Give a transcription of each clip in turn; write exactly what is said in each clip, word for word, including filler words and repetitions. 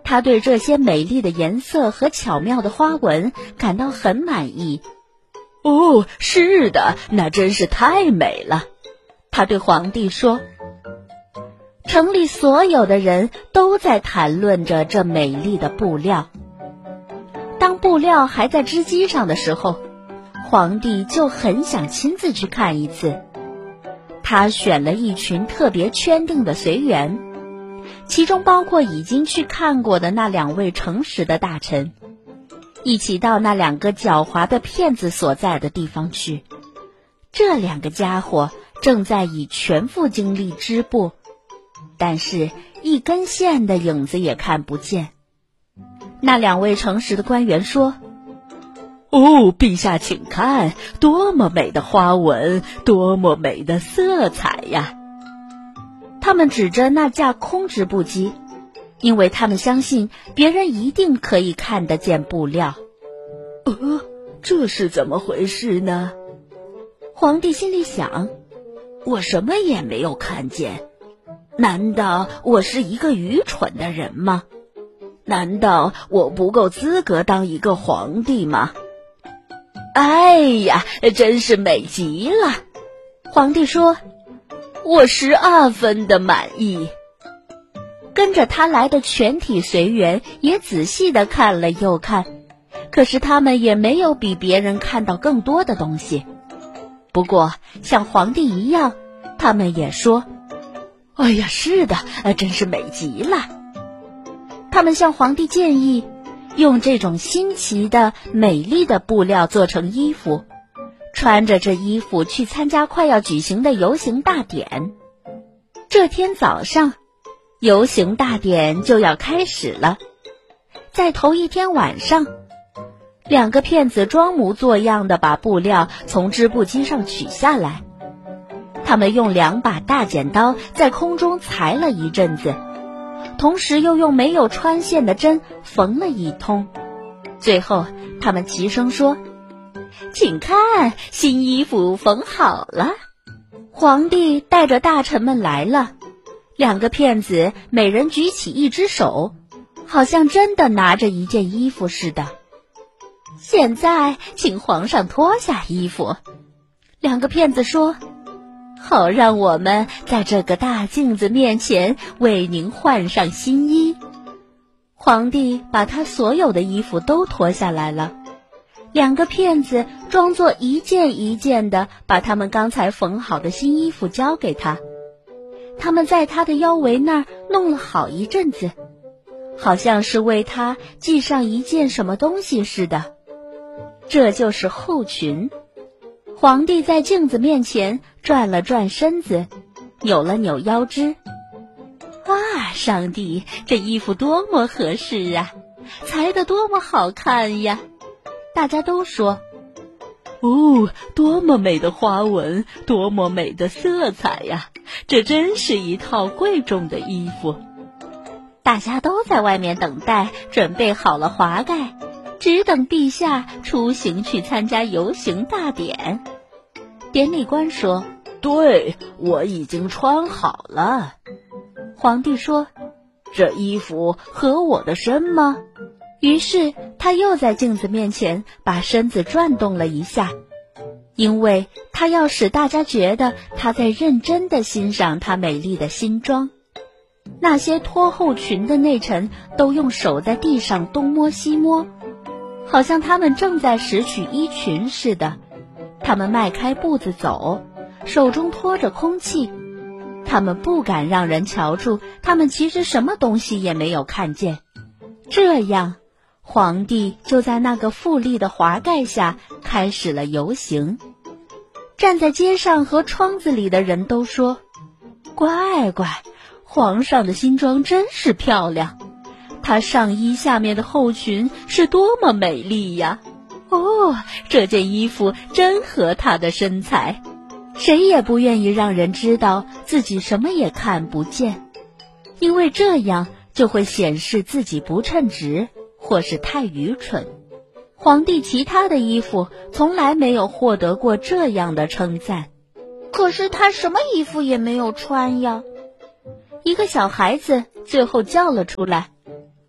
他对这些美丽的颜色和巧妙的花纹感到很满意。 哦，是的，那真是太美了， 他对皇帝说。城里所有的人都在谈论着这美丽的布料。当布料还在织机上的时候，皇帝就很想亲自去看一次。他选了一群特别圈定的随员，其中包括已经去看过的那两位诚实的大臣，一起到那两个狡猾的骗子所在的地方去。这两个家伙正在以全副精力织布，但是一根线的影子也看不见。那两位诚实的官员说： 哦，陛下请看，多么美的花纹，多么美的色彩呀！ 他们指着那架空织布机，因为他们相信别人一定可以看得见布料。 呃，这是怎么回事呢？ 皇帝心里想， 我什么也没有看见，难道我是一个愚蠢的人吗？难道我不够资格当一个皇帝吗？哎呀，真是美极了！ 皇帝说， 我十二分的满意。 跟着他来的全体随员也仔细地看了又看，可是他们也没有比别人看到更多的东西。不过像皇帝一样，他们也说， 哎呀，是的，真是美极了。 他们向皇帝建议用这种新奇的美丽的布料做成衣服，穿着这衣服去参加快要举行的游行大典。这天早上，游行大典就要开始了。在头一天晚上，两个骗子装模作样地把布料从织布机上取下来，他们用两把大剪刀在空中裁了一阵子，同时又用没有穿线的针缝了一通。最后他们齐声说，请看，新衣服缝好了。皇帝带着大臣们来了，两个骗子每人举起一只手，好像真的拿着一件衣服似的。现在请皇上脱下衣服。两个骗子说，好让我们在这个大镜子面前为您换上新衣。皇帝把他所有的衣服都脱下来了，两个骗子装作一件一件的把他们刚才缝好的新衣服交给他。他们在他的腰围那儿弄了好一阵子，好像是为他系上一件什么东西似的。这就是后裙。皇帝在镜子面前转了转身子，扭了扭腰肢。啊，上帝，这衣服多么合适啊，裁得多么好看呀！大家都说， 哦，多么美的花纹，多么美的色彩呀！这真是一套贵重的衣服。 大家都在外面等待，准备好了华盖，只等陛下出行去参加游行大典。典礼官说， 对，我已经穿好了。 皇帝说， 这衣服合我的身吗？ 于是他又在镜子面前把身子转动了一下，因为他要使大家觉得他在认真地欣赏他美丽的新装。那些脱后裙的内臣都用手在地上东摸西摸，好像他们正在拾取衣裙似的。他们迈开步子走，手中托着空气，他们不敢让人瞧出他们其实什么东西也没有看见。这样，皇帝就在那个富丽的华盖下开始了游行。站在街上和窗子里的人都说，乖乖，皇上的新装真是漂亮，他上衣下面的后裙是多么美丽呀！哦，这件衣服真合他的身材。谁也不愿意让人知道自己什么也看不见，因为这样就会显示自己不称职或是太愚蠢。皇帝其他的衣服从来没有获得过这样的称赞，可是他什么衣服也没有穿呀。一个小孩子最后叫了出来，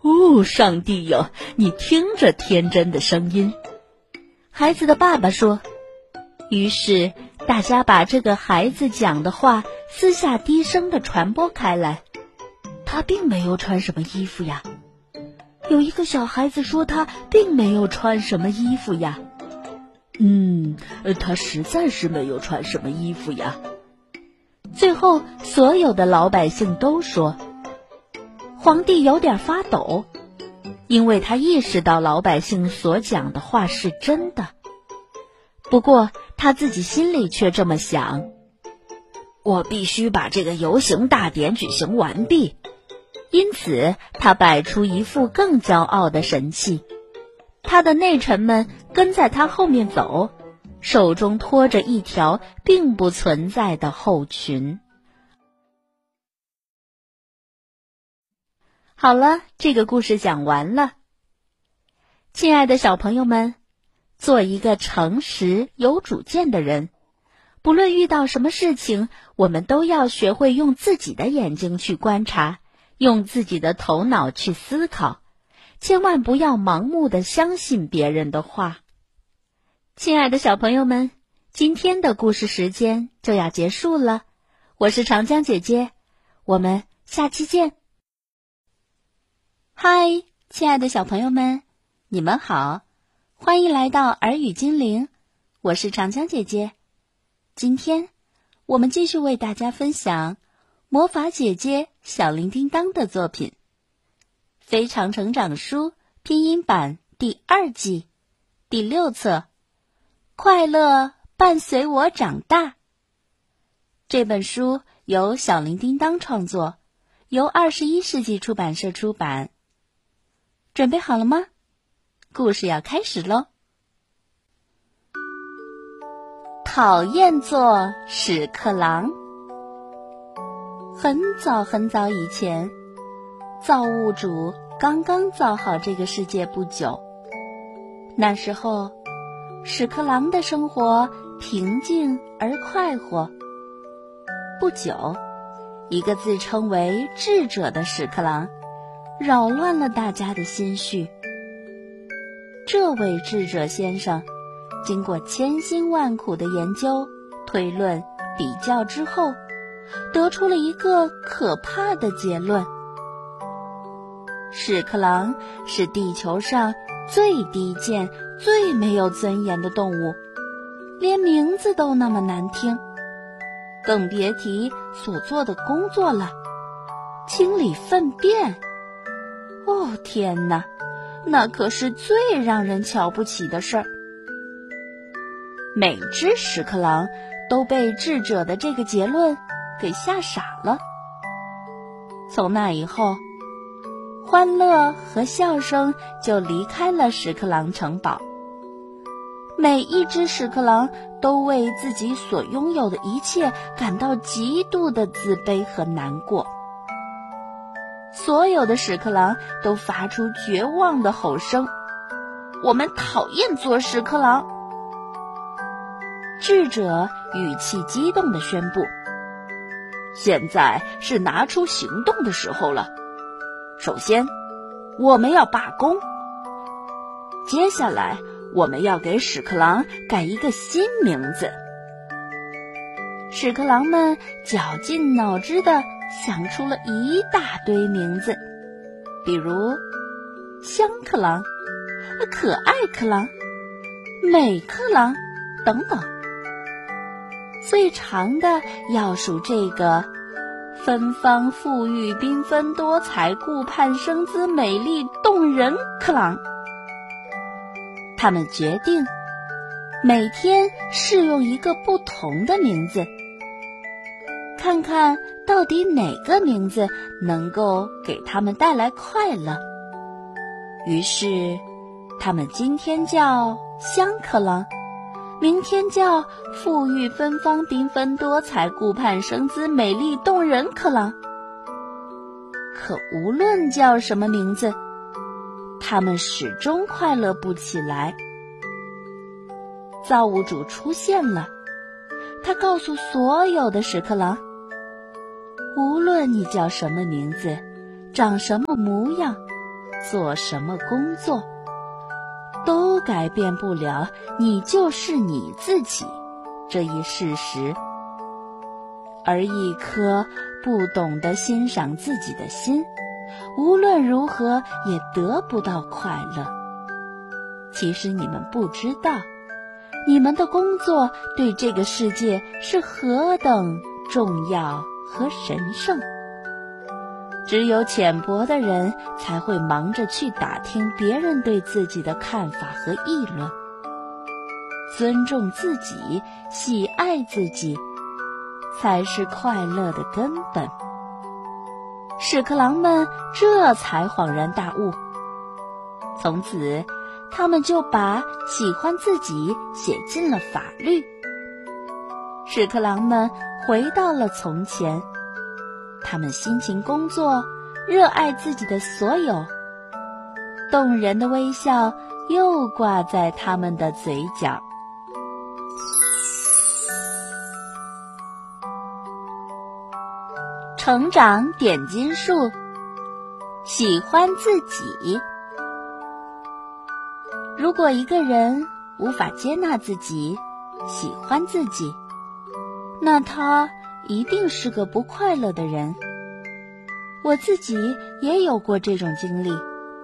哦，上帝哟，你听着天真的声音。孩子的爸爸说。于是大家把这个孩子讲的话私下低声地传播开来。他并没有穿什么衣服呀。有一个小孩子说他并没有穿什么衣服呀。嗯，他实在是没有穿什么衣服呀。最后所有的老百姓都说，皇帝有点发抖，因为他意识到老百姓所讲的话是真的。不过他自己心里却这么想，我必须把这个游行大典举行完毕。因此他摆出一副更骄傲的神气。他的内臣们跟在他后面走，手中拖着一条并不存在的后裙。好了，这个故事讲完了。亲爱的小朋友们，做一个诚实有主见的人，不论遇到什么事情，我们都要学会用自己的眼睛去观察，用自己的头脑去思考，千万不要盲目地相信别人的话。亲爱的小朋友们，今天的故事时间就要结束了，我是长江姐姐，我们下期见。嗨，亲爱的小朋友们，你们好，欢迎来到耳语精灵，我是长江姐姐。今天我们继续为大家分享魔法姐姐小铃叮当的作品《非常成长书》拼音版第二季第六册，快乐伴随我长大。这本书由小铃叮当创作，由二十一世纪出版社出版。准备好了吗？故事要开始喽。讨厌做屎壳郎。很早很早以前，造物主刚刚造好这个世界不久。那时候，屎壳郎的生活平静而快活。不久，一个自称为智者的屎壳郎扰乱了大家的心绪。这位智者先生经过千辛万苦的研究、推论、比较之后，得出了一个可怕的结论：屎壳郎是地球上最低贱、最没有尊严的动物，连名字都那么难听，更别提所做的工作了，清理粪便。哦，天哪，那可是最让人瞧不起的事儿。每只屎壳郎都被智者的这个结论给吓傻了。从那以后，欢乐和笑声就离开了屎壳郎城堡。每一只屎壳郎都为自己所拥有的一切感到极度的自卑和难过。所有的屎壳郎都发出绝望的吼声：我们讨厌做屎壳郎！智者语气激动地宣布：现在是拿出行动的时候了。首先，我们要罢工。接下来，我们要给屎壳郎改一个新名字。屎壳郎们绞尽脑汁地想出了一大堆名字，比如香壳郎、可爱壳郎、美壳郎等等。最长的要数这个芬芳馥郁缤纷多彩顾盼生姿美丽动人壳郎。他们决定每天试用一个不同的名字，看看到底哪个名字能够给他们带来快乐。于是他们今天叫香壳郎，明天叫馥郁芬芳缤纷多彩顾盼生姿美丽动人壳郎。可无论叫什么名字，他们始终快乐不起来。造物主出现了，他告诉所有的屎壳郎：无论你叫什么名字，长什么模样， 做什么工作，都改变不了你就是你自己这一事实。而一颗不懂得欣赏自己的心，无论如何也得不到快乐。其实你们不知道，你们的工作对这个世界是何等重要和神圣。只有浅薄的人才会忙着去打听别人对自己的看法和议论。尊重自己，喜爱自己，才是快乐的根本。屎壳郎们这才恍然大悟，从此他们就把喜欢自己写进了法律。屎壳郎们回到了从前，他们辛勤工作，热爱自己的所有，动人的微笑又挂在他们的嘴角。成长点金术，喜欢自己。如果一个人无法接纳自己，喜欢自己，那他一定是个不快乐的人。我自己也有过这种经历。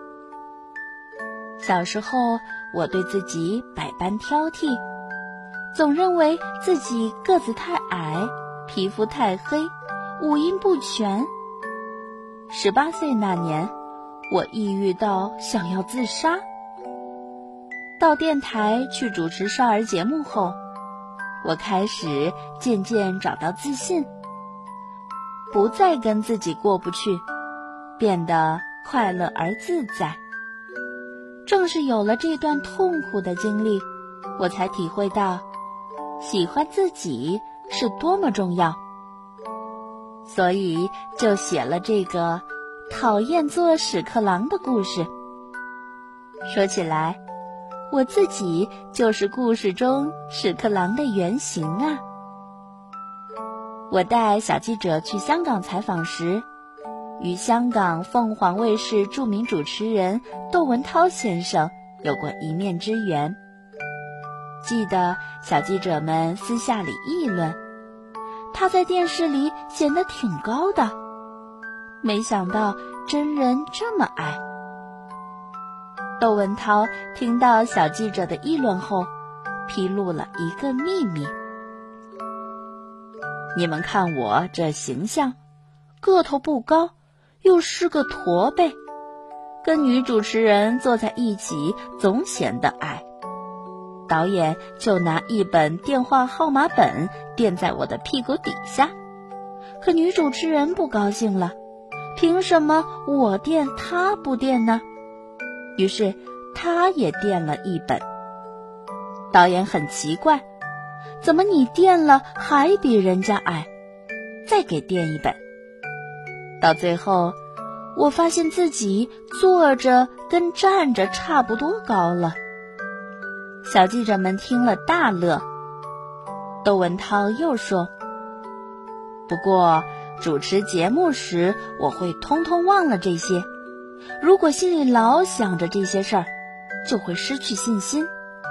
小时候，我对自己百般挑剔，总认为自己个子太矮，皮肤太黑，五音不全。十八岁那年，我抑郁到想要自杀。到电台去主持少儿节目后，我开始渐渐找到自信，不再跟自己过不去，变得快乐而自在。正是有了这段痛苦的经历，我才体会到喜欢自己是多么重要。所以就写了这个讨厌做屎壳郎的故事。说起来，我自己就是故事中屎壳郎的原型啊。我带小记者去香港采访时，与香港凤凰卫视著名主持人窦文涛先生有过一面之缘。记得小记者们私下里议论，他在电视里显得挺高的，没想到真人这么矮。窦文涛听到小记者的议论后，披露了一个秘密。你们看我这形象，个头不高，又是个驼背，跟女主持人坐在一起总显得矮。导演就拿一本电话号码本垫在我的屁股底下，可女主持人不高兴了，凭什么我垫她不垫呢？于是她也垫了一本。导演很奇怪，怎么你垫了还比人家矮？再给垫一本。到最后，我发现自己坐着跟站着差不多高了。小记者们听了大乐。窦文涛又说，不过主持节目时我会通通忘了这些，如果心里老想着这些事儿，就会失去信心。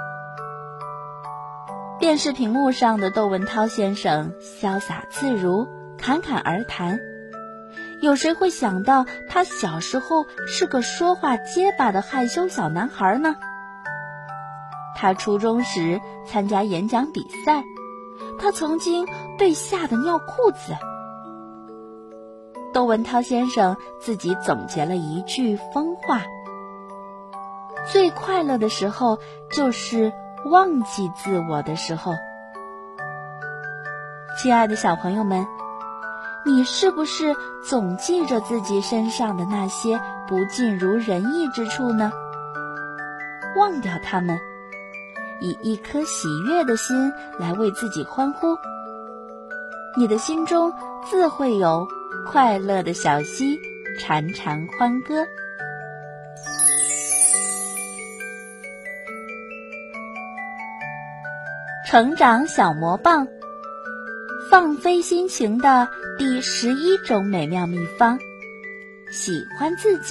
电视屏幕上的窦文涛先生潇洒自如，侃侃而谈，有谁会想到他小时候是个说话结巴的害羞小男孩呢？他初中时参加演讲比赛，他曾经被吓得尿裤子。窦文涛先生自己总结了一句疯话：最快乐的时候就是忘记自我的时候。亲爱的小朋友们，你是不是总记着自己身上的那些不尽如人意之处呢？忘掉它们，以一颗喜悦的心来为自己欢呼，你的心中自会有快乐的小溪潺潺欢歌。成长小魔棒，放飞心情的第十一种美妙秘方，喜欢自己。